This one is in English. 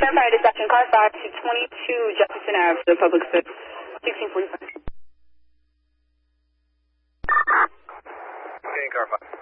Fire dispatching car 5 to 22 Jefferson Ave, the public service, 1645. Car 5.